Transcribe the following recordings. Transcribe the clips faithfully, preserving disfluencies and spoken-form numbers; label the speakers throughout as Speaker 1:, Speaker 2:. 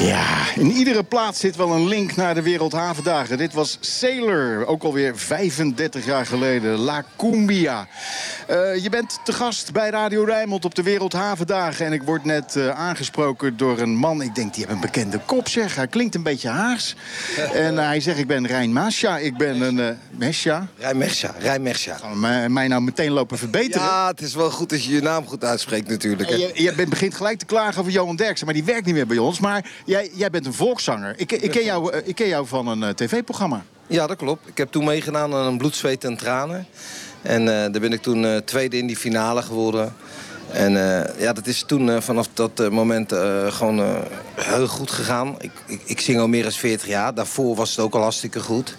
Speaker 1: Ja, in iedere plaats zit wel een link naar de Wereldhavendagen. Dit was Sailor, ook alweer vijfendertig jaar geleden. La Cumbia. Uh, je bent te gast bij Radio Rijnmond op de Wereldhavendagen. En ik word net uh, aangesproken door een man. Ik denk, die heeft een bekende kop, zeg. Hij klinkt een beetje Haags. En uh, hij zegt, ik ben Rijn Mesja. Ik ben een... Uh, Mesja?
Speaker 2: Rijn Mesja, Rijn Mesja.
Speaker 1: Gaan we mij nou meteen lopen verbeteren?
Speaker 2: Ja, het is wel goed als je je naam goed uitspreekt natuurlijk. Hè?
Speaker 1: Je, je bent, begint gelijk te klagen over Johan Derksen, maar die werkt niet meer bij ons. Maar jij, jij bent een volkszanger. Ik, ik, ken jou, ik ken jou van een uh, tv-programma.
Speaker 2: Ja, dat klopt. Ik heb toen meegedaan aan een Bloed, Zweet en Tranen. En uh, daar ben ik toen uh, tweede in die finale geworden. En uh, ja, dat is toen uh, vanaf dat uh, moment uh, gewoon uh, heel goed gegaan. Ik, ik, ik zing al meer dan veertig jaar. Daarvoor was het ook al hartstikke goed.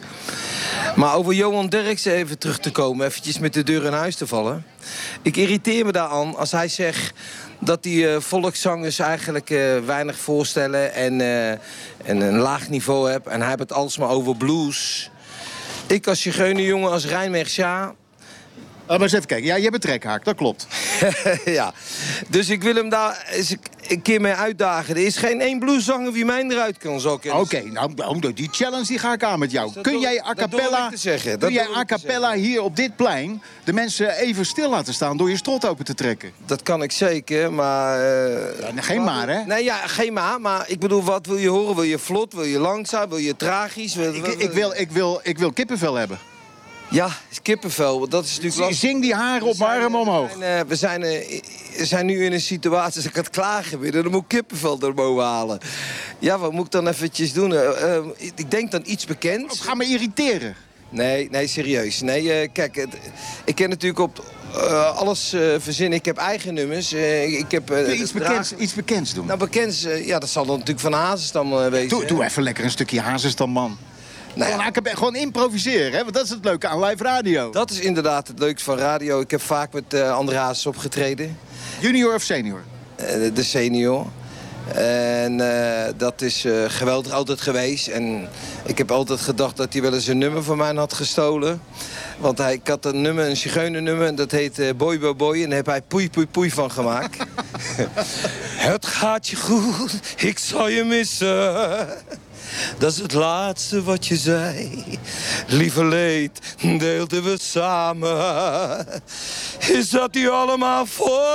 Speaker 2: Maar over Johan Derksen even terug te komen, eventjes met de deur in huis te vallen. Ik irriteer me daar aan als hij zegt dat die uh, volkszangers eigenlijk uh, weinig voorstellen en, uh, en een laag niveau hebben. En hij heeft het alles maar over blues. Ik als zigeunerjongen, als Rijn Mesja...
Speaker 1: Uh, maar eens even kijken. Ja, je hebt een trekhaak, dat klopt.
Speaker 2: Ja, dus ik wil hem daar eens een keer mee uitdagen. Er is geen één blueszanger wie mij eruit kan, zou ik
Speaker 1: Oké, okay, nou, die challenge die ga ik aan met jou.
Speaker 2: Dus
Speaker 1: kun jij a cappella,
Speaker 2: zeggen,
Speaker 1: kun jij a cappella hier op dit plein de mensen even stil laten staan door je strot open te trekken?
Speaker 2: Dat kan ik zeker, maar... Uh,
Speaker 1: ja, geen maar, hè?
Speaker 2: Nee, ja, geen maar. Maar ik bedoel, wat wil je horen? Wil je vlot? Wil je langzaam? Wil je tragisch? Wil,
Speaker 1: ik, ik, wil, ik, wil, ik wil kippenvel hebben.
Speaker 2: Ja, kippenvel, dat is natuurlijk lastig.
Speaker 1: Zing die haren op mijn arm omhoog.
Speaker 2: We zijn, uh, we zijn, uh, zijn nu in een situatie dat ik het klagen ben. Dan moet ik kippenvel erboven halen. Ja, wat moet ik dan eventjes doen? Uh, uh, ik denk dan iets bekends.
Speaker 1: Oh, ga me irriteren.
Speaker 2: Nee, nee, serieus. Nee, uh, kijk, het, ik ken natuurlijk op uh, alles uh, verzinnen. Ik heb eigen nummers. Uh, ik heb, uh,
Speaker 1: Kun je iets bekends, iets bekends doen?
Speaker 2: Nou, bekends, uh, ja, dat zal dan natuurlijk van Hazestam uh, wezen.
Speaker 1: Doe, doe even lekker een stukje Hazestam, man. Nou ja. gewoon, gewoon improviseren, hè? Want dat is het leuke aan live radio.
Speaker 2: Dat is inderdaad het leukste van radio. Ik heb vaak met uh, André Hazes opgetreden.
Speaker 1: Junior of senior?
Speaker 2: Uh, de senior. En uh, dat is uh, geweldig altijd geweest. En ik heb altijd gedacht dat hij wel eens een nummer van mij had gestolen. Want hij, ik had een nummer, een zigeunernummer, en dat heet uh, Boy Boy Boy. En daar heb hij poei poei poei van gemaakt. Het gaat je goed, ik zal je missen. Dat is het laatste wat je zei. Lieve leed, deelden we samen. Is dat nu allemaal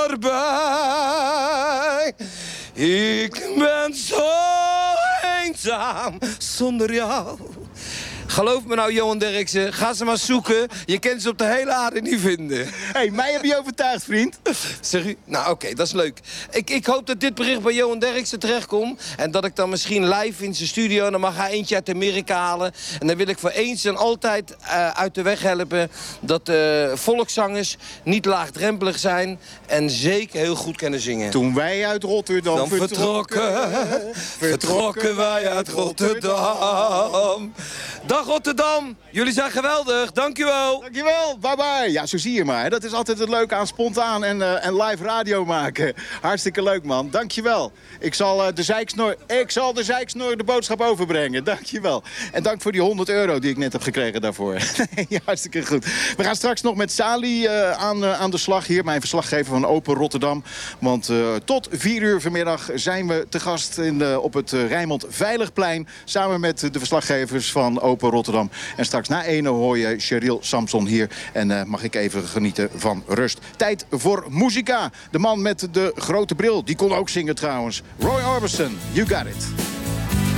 Speaker 2: voorbij? Ik ben zo eenzaam zonder jou. Geloof me nou, Johan Derksen, ga ze maar zoeken. Je kent ze op de hele aarde niet vinden.
Speaker 1: Hé, hey, mij heb je overtuigd, vriend.
Speaker 2: Zeg u? Nou, oké, okay, dat is leuk. Ik, ik hoop dat dit bericht bij Johan Derksen terechtkomt. En dat ik dan misschien live in zijn studio... en dan mag hij eentje uit Amerika halen. En dan wil ik voor eens en altijd uh, uit de weg helpen... dat uh, volkszangers niet laagdrempelig zijn... en zeker heel goed kunnen zingen.
Speaker 1: Toen wij uit Rotterdam
Speaker 2: dan vertrokken... vertrokken, vertrokken wij uit Rotterdam... Dag Rotterdam, jullie zijn geweldig, dankjewel.
Speaker 1: Dankjewel, bye bye. Ja, zo zie je maar. Dat is altijd het leuke aan spontaan en, uh, en live radio maken. Hartstikke leuk, man. Dankjewel. Ik zal, uh, de zeiksnor, ik zal de zeiksnor de boodschap overbrengen. Dankjewel. En dank voor die honderd euro die ik net heb gekregen daarvoor. Ja, hartstikke goed. We gaan straks nog met Sali uh, aan, uh, aan de slag hier. Mijn verslaggever van Open Rotterdam. Want uh, tot vier uur vanmiddag zijn we te gast in, uh, op het uh, Rijnmond Veiligplein. Samen met de verslaggevers van Open Rotterdam. En straks na ene hoor je Cheryl Samson hier. En uh, mag ik even genieten van rust. Tijd voor muzika. De man met de grote bril, die kon ook zingen trouwens. Roy Orbison, You Got It.